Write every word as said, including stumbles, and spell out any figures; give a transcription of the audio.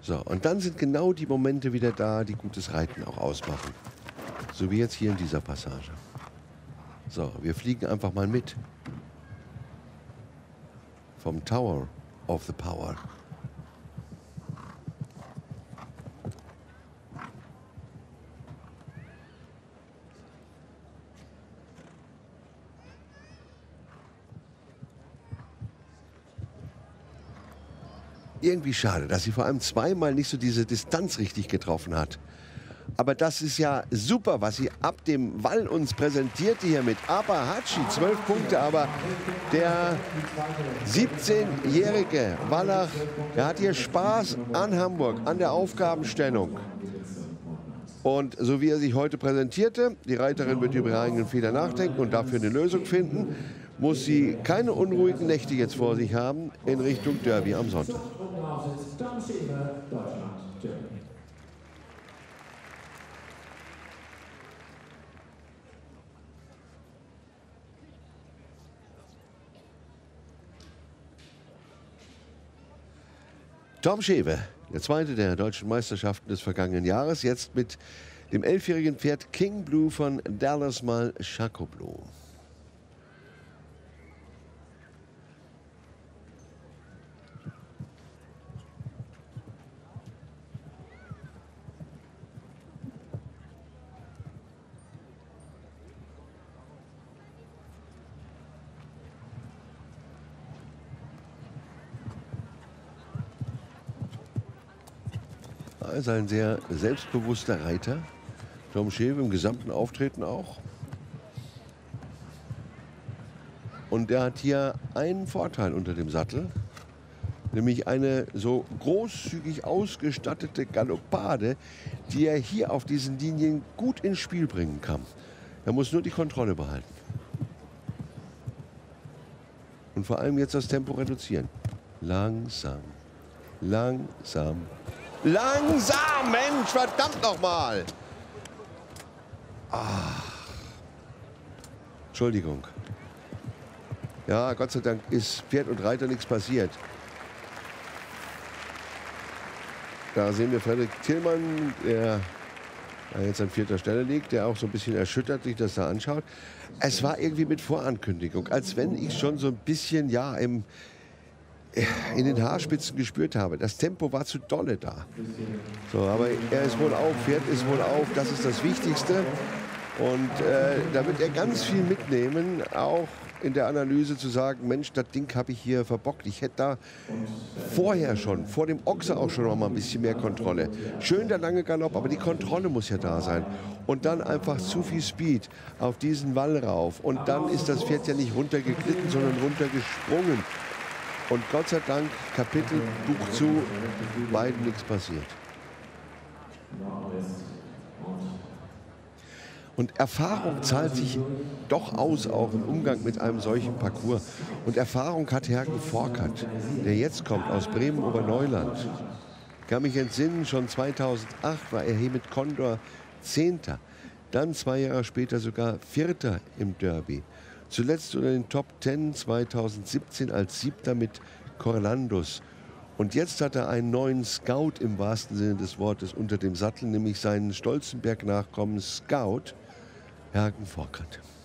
So, und dann sind genau die Momente wieder da, die gutes Reiten auch ausmachen. So wie jetzt hier in dieser Passage. So, wir fliegen einfach mal mit. Vom Tower of the Power. Irgendwie schade, dass sie vor allem zweimal nicht so diese Distanz richtig getroffen hat. Aber das ist ja super, was sie ab dem Wall uns präsentierte hier mit Apahachi. Zwölf Punkte, aber der siebzehnjährige Wallach, der hat hier Spaß an Hamburg, an der Aufgabenstellung. Und so wie er sich heute präsentierte, die Reiterin wird über ihre eigenen Fehler nachdenken und dafür eine Lösung finden, muss sie keine unruhigen Nächte jetzt vor sich haben in Richtung Derby am Sonntag. Tom Schewe, der zweite der deutschen Meisterschaften des vergangenen Jahres, jetzt mit dem elfjährigen Pferd King Blue von Dallas Mal Chacoblu. Er ist ein sehr selbstbewusster Reiter. Tom Schewe im gesamten Auftreten auch. Und er hat hier einen Vorteil unter dem Sattel, nämlich eine so großzügig ausgestattete Galoppade, die er hier auf diesen Linien gut ins Spiel bringen kann. Er muss nur die Kontrolle behalten. Und vor allem jetzt das Tempo reduzieren. Langsam, langsam. Langsam, Mensch, verdammt nochmal. Ach. Entschuldigung. Ja, Gott sei Dank ist Pferd und Reiter nichts passiert. Da sehen wir Frederik Tillmann, der jetzt an vierter Stelle liegt, der auch so ein bisschen erschüttert sich das da anschaut. Es war irgendwie mit Vorankündigung, als wenn ich schon so ein bisschen, ja, im... in den Haarspitzen gespürt habe. Das Tempo war zu dolle da. So, aber er ist wohl auf, Pferd ist wohl auf, das ist das Wichtigste. Und äh, da wird er ganz viel mitnehmen, auch in der Analyse zu sagen, Mensch, das Ding habe ich hier verbockt. Ich hätte da vorher schon, vor dem Ochse auch schon noch mal ein bisschen mehr Kontrolle. Schön der lange Galopp, aber die Kontrolle muss ja da sein. Und dann einfach zu viel Speed auf diesen Wall rauf. Und dann ist das Pferd ja nicht runtergeglitten, sondern runtergesprungen. Und Gott sei Dank, Kapitel, Buch zu, beiden nichts passiert. Und Erfahrung zahlt sich doch aus, auch im Umgang mit einem solchen Parcours. Und Erfahrung hat Hergen Forkert, der jetzt kommt aus Bremen-Oberneuland. Ich kann mich entsinnen, schon zweitausendacht war er hier mit Condor Zehnter. Dann zwei Jahre später sogar Vierter im Derby. Zuletzt unter den Top Ten zweitausendsiebzehn als Siebter mit Corlandus. Und jetzt hat er einen neuen Scout im wahrsten Sinne des Wortes unter dem Sattel, nämlich seinen Stolzenberg-Nachkommen Scout, Hergen Forkert.